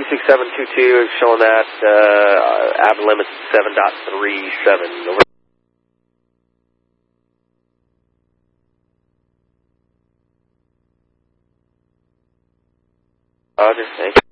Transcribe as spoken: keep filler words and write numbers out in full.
T six seven two two is showing that uh, avid limits seven point three seven. Over. Roger, thank you.